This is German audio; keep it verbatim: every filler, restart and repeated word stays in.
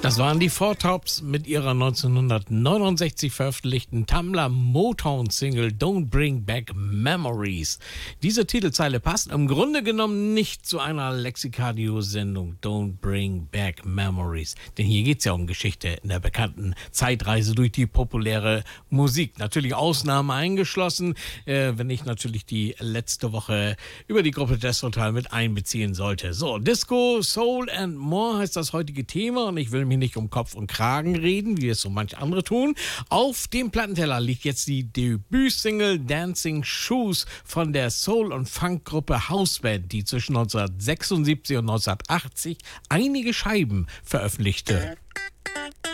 Das waren die Four Tops mit ihrer neunzehnhundertneunundsechzig veröffentlichten Tamla Motown-Single Don't Bring Back Memories. Diese Titelzeile passt im Grunde genommen nicht zu einer Lexikadio-Sendung Don't Bring Back Memories. Denn hier geht es ja um Geschichte in der bekannten Zeitreise durch die populäre Musik. Natürlich Ausnahmen eingeschlossen, äh, wenn ich natürlich die letzte Woche über die Gruppe Jethro Tull mit einbeziehen sollte. So, Disco, Soul and More heißt das heutige Thema und ich will mich nicht um Kopf und Kragen reden, wie es so manch andere tun. Auf dem Plattenteller liegt jetzt die Debütsingle Dancing Shoes von der Soul- und Funkgruppe Houseband, die zwischen neunzehnhundertsechsundsiebzig und neunzehnhundertachtzig einige Scheiben veröffentlichte.